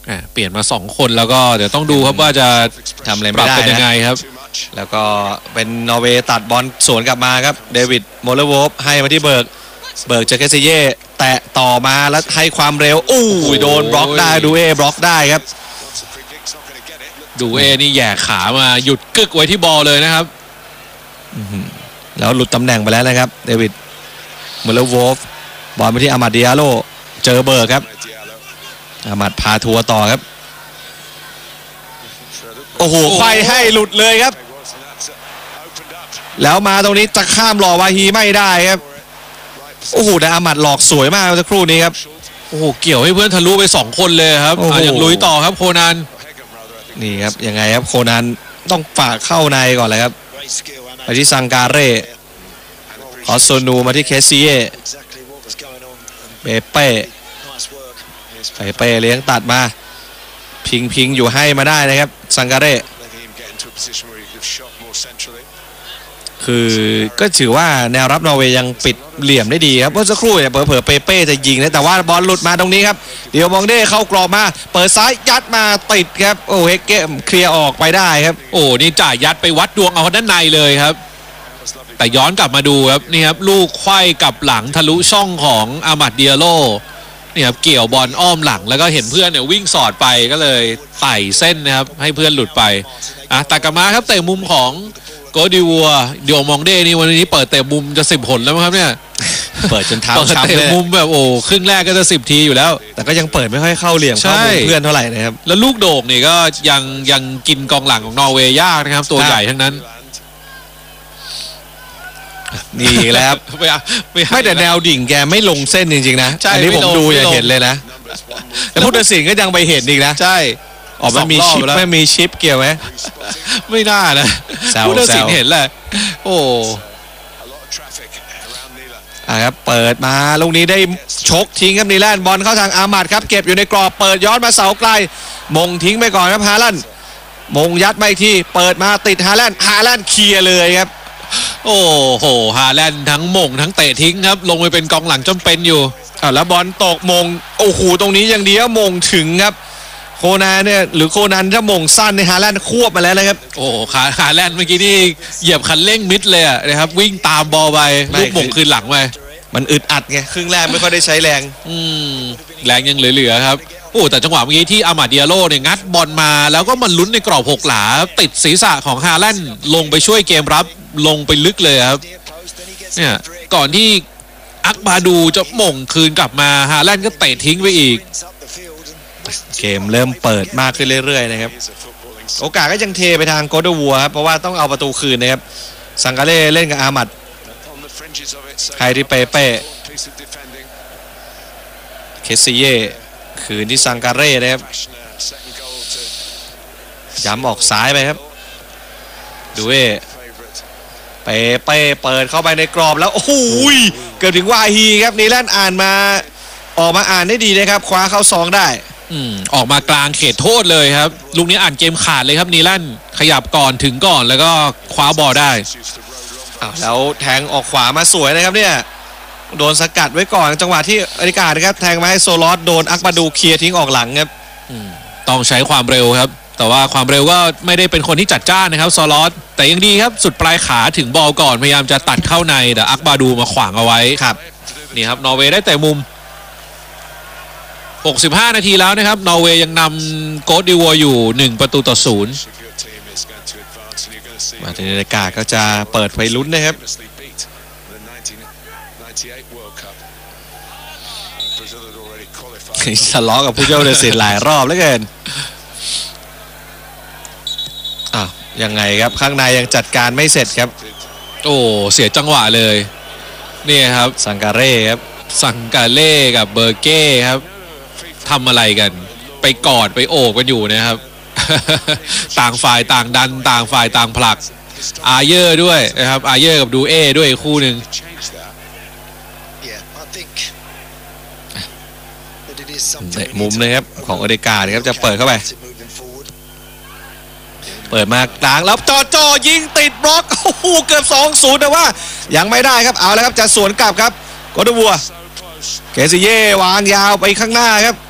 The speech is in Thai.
เปลี่ยนมา2คนแล้วก็เดี๋ยวต้องดูครับว่าจะทำอะไรไม่ได้เป็นยังไงครับแล้วก็เป็นนอร์เวย์ตัดบอลสวนกลับมาครับเดวิดโมเลโวฟให้มาที่เบิร์กเจอเคซิเย่แตะต่อมาแล้วให้ความเร็วโดนบล็อกได้ดูเอบล็อกได้ครับดูเอนี่แย่ขามาหยุดกึกไว้ที่บอลเลยนะครับแล้วหลุดตำแหน่งไปแล้วนะครับเดวิดโมเลโวฟบอลไปที่อามัด ดิอาโลเจอเบิร์กครับอามัดพาทัวร์ต่อครับโอ้โหไขว้ให้หลุดเลยครับแล้วมาตรงนี้จะข้ามหล่อวาฮีไม่ได้ครับโอ้โหแต่อามัดหลอกสวยมากสักครู่นี้ครับโอ้โหเกี่ยวให้เพื่อนทะลุไป2คนเลยครับอย่างลุยต่อครับโคนันนี่ครับยังไงครับโคนันต้องฝากเข้าในก่อนเลยครับไปที่ซังการ่ออสโซนูมาที่เคซิเย่เป้เลี้ยงตัดมาพิงอยู่ให้มาได้นะครับซังการ่คือก็ถือว่าแนวรับนอร์เวย์ยังปิดเหลี่ยมได้ดีครับเมื่อสักครู่เนี่ยเผลอเป้จะยิงนะแต่ว่าบอลหลุดมาตรงนี้ครับเดี๋ยวมองเด้เข้ากรอบมาเปิดซ้ายยัดมาติดครับโอ้เฮกเกมเคลียร์ออกไปได้ครับโอ้นี่จ่ายยัดไปวัดดวงเอาด้านในเลยครับแต่ย้อนกลับมาดูครับนี่ครับลูกไขว้กับหลังทะลุช่องของอามัด ดิอาโลนี่ครับเกี่ยวบอลอ้อมหลังแล้วก็เห็นเพื่อนเนี่ยวิ่งสอดไปก็เลยไต่เส้นนะครับให้เพื่อนหลุดไปตากามาครับเตะมุมของโกดิวัวเดี๋ยวมองเด้นี่วันนี้เปิดเตะมุมจะ10 หนแล้วมั้งครับเนี่ยเปิดจนเท้าช้ำเลยเตะมุมแบบโอ้ครึ่งแรกก็จะ10 ทีอยู่แล้วแต่ก็ยังเปิดไม่ค่อยเข้าเหลี่ยมเข้ามุมเพื่อนเท่าไหร่นะครับแล้วลูกโด่งนี่ก็ยังกินกองหลังของนอร์เวย์ยากนะครับตัวใหญ่ทั้งนั้นนี่แล้วครับไม่แต่แนวดิ่งแกไม่ลงเส้นจริงๆนะอันนี้ผมดูอย่าเห็นเลยนะแล้วผู้ตัดสินก็ยังไปเห็นอีกนะใช่ไม่มีชิปเกี่ยวไหมไม่น่านะผู้ตัดสินเห็นแหละโอ้ครับเปิดมาลูกนี้ได้ชกทิ้งครับนีแลนด์บอลเข้าทางอามัดครับเก็บอยู่ในกรอบเปิดย้อนมาเสาไกลมงทิ้งไปก่อนครับฮาลันด์มงยัดมาอีกทีเปิดมาติดฮาลันด์เคลียร์เลยครับโอ้โหฮาแลนด์ทั้งมงทั้งเตะทิ้งครับลงไปเป็นกองหลังจำเป็นอยู่แล้วบอลตกมงโอ้โหตรงนี้อย่างเดียวมงถึงครับโคนันเนี่ยหรือโคนันถ้ามงสั้นในฮาแลนด์ควบมาแล้วนะครับโอ้ฮาแลนด์เมื่อกี้นี่เหยียบคันเร่งมิดเลยนะครับวิ่งตามบอลไปลูกมงคืนหลังไปมันอึดอัดไงครึ่งแรกไม่ค่อยได้ใช้แรงแรงยังเหลือๆครับโอ้แต่จังหวะเมื่อกี้ที่อามัด ดิอาโลเนี่ยงัดบอลมาแล้วก็มันลุ้นในกรอบ6 หลาติดศีรษะของฮาแลนด์ลงไปช่วยเกมรับลงไปลึกเลยครับเนี่ยก่อนที่อักบาดูจะหม่งคืนกลับมาฮาแลนด์ก็เตะทิ้งไปอีกเกมเริ่มเปิดมากขึ้นเรื่อยๆนะครับโอกาสก็ยังเทไปทางโกดวัวครับเพราะว่าต้องเอาประตูคืนนะครับซังการ่เล่นกับอามัดใครที่เป้เคซิเย่คืนที่ซังการ่นะครับย้ำออกซ้ายไปครับดูเเปิดเข้าไปในกรอบแล้วโอ้โหเกือบถึงวาฮีครับนีแลนด์อ่านมาออกมาอ่านได้ดีนะครับคว้าเข้าซองได้ออกมากลางเขตโทษเลยครับลูกนี้อ่านเกมขาดเลยครับนีแลนด์ขยับก่อนถึงก่อนแล้วก็คว้าบอลได้แล้วแทงออกขวามาสวยนะครับเนี่ยโดนสกัดไว้ก่อนจังหวะที่อริกานะครับแทงมาให้โซลอสโดนอักบาดูเคลียร์ทิ้งออกหลังครับต้องใช้ความเร็วครับแต่ว่าความเร็วก็ไม่ได้เป็นคนที่จัดจ้านนะครับโซลอสแต่ยังดีครับสุดปลายขาถึงบอลก่อนพยายามจะตัดเข้าในแต่อักบาดูมาขวางเอาไว้ครับนี่ครับนอร์เวย์ได้แต่มุม65 นาทีแล้วนะครับนอร์เวย์ยังนำโกดิวัวอยู่1-0 มาที่อริกาก็จะเปิดไฟลุ้นนะครับทะเลาะกับผู้เจ้าเดซินหลายรอบแล้วเกินยังไงครับข้างในยังจัดการไม่เสร็จครับโอ้เสียจังหวะเลยนี่ครับซังการ่ครับซังการ่กับเบอร์เก้ครับทำอะไรกันไปกอดไปโอบกันอยู่นะครับ ต่างฝ่ายต่างดันต่างฝ่ายต่างผลักอาเยอร์ด้วยนะครับอาเยอร์กับดูเอด้วยคู่หนึ่งมุมนะครับของอเดกาครับจะเปิดเข้าไปเปิดมากลางแล้วจ่อยิงติดบล็อกโอ้โหเกือบ 2-0 แต่ว่ายังไม่ได้ครับเอาแล้วครับจะสวนกลับครับโกดวัวเคซิเย่วางยาวไปข้างหน้าครับ